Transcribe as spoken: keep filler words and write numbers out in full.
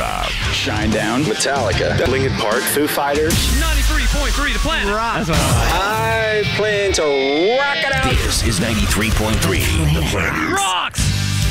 Rock. Shinedown. Metallica. Linkin Park. Foo Fighters. ninety-three point three The Planet. Rock. That's what I I plan to rock it out. This is ninety-three point three The Planet. Rocks!